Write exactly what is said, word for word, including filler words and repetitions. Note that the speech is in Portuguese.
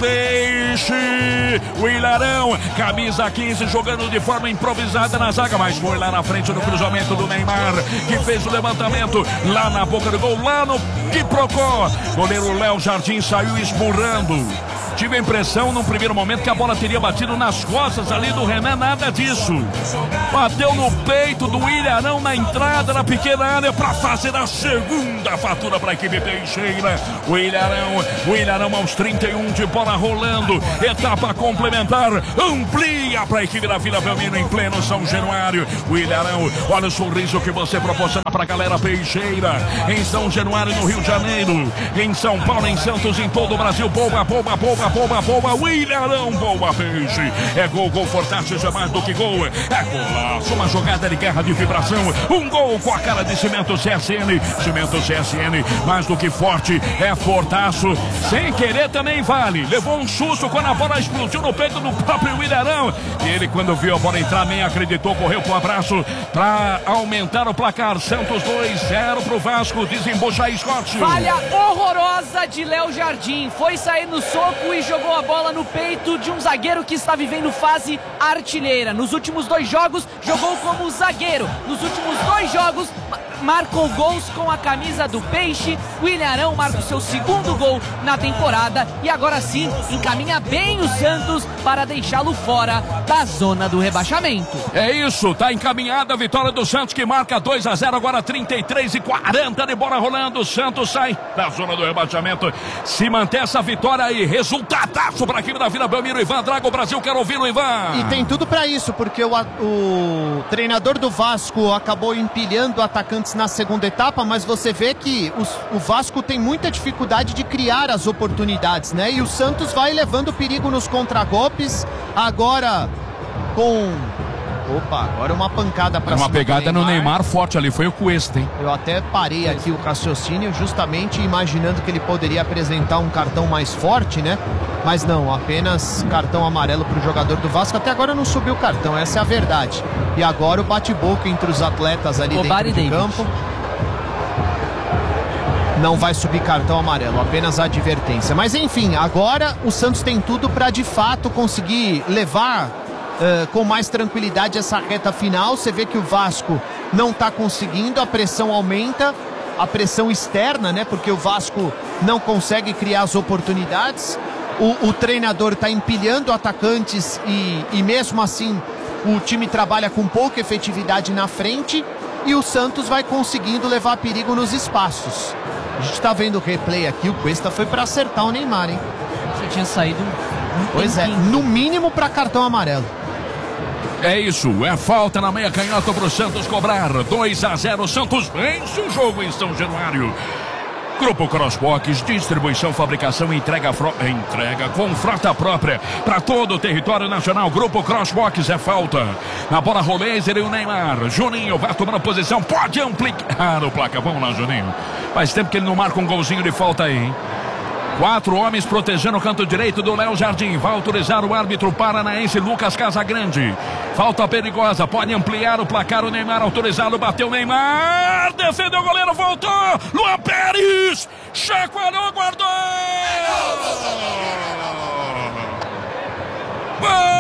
Peixe. O Ilharão, camisa quinze, jogando de forma improvisada na zaga, mas foi lá na frente do cruzamento do Neymar, que fez o levantamento lá na boca do gol, lá no Quiprocó. Goleiro Léo Jardim saiu esmurrando. Tive a impressão, num primeiro momento, que a bola teria batido nas costas ali do Renan, nada disso. Bateu no peito do Ilharão na entrada da pequena área para fazer a segunda fatura para a equipe peixeira. O Ilharão, o Ilharão aos trinta e um de bola rolando. Etapa complementar, amplia para a equipe da Vila Belmiro em pleno São Januário. O Ilharão, olha o sorriso que você proporciona para a galera peixeira. Em São Januário, no Rio de Janeiro. Em São Paulo, em Santos, em todo o Brasil. Boa, boa, boa. Boa, boa, o Ilharão, boa, Peixe. É gol, gol fortaço, isso é mais do que gol. É golaço, uma jogada de guerra de vibração. Um gol com a cara de Cimento C S N. Cimento C S N, mais do que forte, é fortaço. Sem querer também vale. Levou um susto quando a bola explodiu no peito do próprio Ilharão. E ele, quando viu a bola entrar, nem acreditou, correu pro abraço para aumentar o placar. Santos dois a zero pro Vasco. Desembucha aí, Scott. Falha horrorosa de Léo Jardim. Foi sair no soco e jogou a bola no peito de um zagueiro que está vivendo fase artilheira. Nos últimos dois jogos, jogou como zagueiro. Nos últimos dois jogos, marcou gols com a camisa do Peixe. O Ilharão marca o seu segundo gol na temporada e agora sim encaminha bem o Santos para deixá-lo fora da zona do rebaixamento. É isso, tá encaminhada a vitória do Santos, que marca dois a zero, agora trinta e três e quarenta de bola rolando. O Santos sai da zona do rebaixamento. Se manter essa vitória aí, resultadaço para a equipe da Vila Belmiro. Ivan Drago, o Brasil quer ouvi-lo, Ivan. E tem tudo para isso, porque o, o treinador do Vasco acabou empilhando atacantes na segunda etapa, mas você vê que os, o Vasco tem muita dificuldade de criar as oportunidades, né? E o Santos vai levando perigo nos contragolpes, agora com... Opa, agora uma pancada para cima. Uma pegada Neymar. no Neymar forte ali, foi o Cuesta, hein? Eu até parei aqui o raciocínio justamente imaginando que ele poderia apresentar um cartão mais forte, né? Mas não, apenas cartão amarelo para o jogador do Vasco. Até agora não subiu o cartão, essa é a verdade. E agora o bate-boca entre os atletas ali Obar dentro do campo. Não vai subir cartão amarelo, apenas a advertência. Mas enfim, agora o Santos tem tudo para de fato conseguir levar Uh, com mais tranquilidade essa reta final. Você vê que o Vasco não está conseguindo, a pressão aumenta, a pressão externa, né? Porque o Vasco não consegue criar as oportunidades. O, o treinador está empilhando atacantes e, e mesmo assim o time trabalha com pouca efetividade na frente e o Santos vai conseguindo levar perigo nos espaços. A gente está vendo o replay aqui, o Cuesta foi para acertar o Neymar, hein? Já tinha saído um Pois é, no mínimo para cartão amarelo. É isso, é falta na meia canhota pro Santos cobrar. dois a zero, Santos vence o jogo em São Januário. Grupo Crossbox, distribuição, fabricação e entrega, fro... entrega com frota própria para todo o território nacional. Grupo Crossbox, é falta. Na bola Rolezer e o Neymar. Juninho vai tomando posição, pode ampliar o placa. Vamos lá, Juninho. Faz tempo que ele não marca um golzinho de falta aí, hein? Quatro homens protegendo o canto direito do Léo Jardim. Vai autorizar o árbitro paranaense Lucas Casagrande. Falta perigosa, pode ampliar o placar. O Neymar autorizado, bateu o Neymar. Defendeu o goleiro, voltou. Luan Pérez chacoalhou, guardou. Gol!